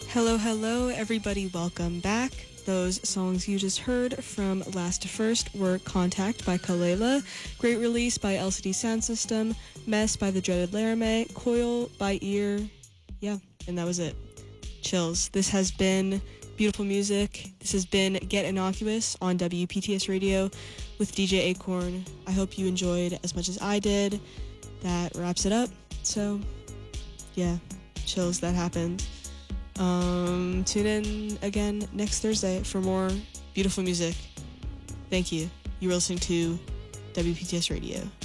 Hello, hello, everybody. Welcome back. Those songs you just heard from Last to First were Contact by Kalela, Great Release by LCD Sound System, Mess by the Dreaded Laramie, Coil by Ear. Yeah, and that was it. Chills. This has been beautiful music. This has been Get Innocuous on WPTS Radio with DJ Acorn. I hope you enjoyed as much as I did. That wraps it up. So, yeah, chills. That happened. Tune in again next Thursday for more beautiful music. Thank you. You were listening to WPTS Radio.